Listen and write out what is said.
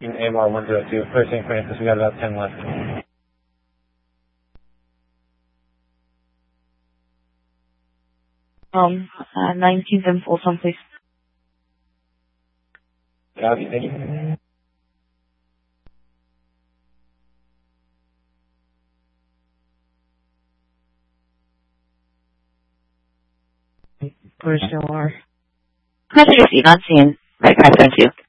AMR 102. Clear St. Francis, we got about 10 left. 19th and Folsom, please. Copy, thank you. Where's still are? Message received on scene. Right 572.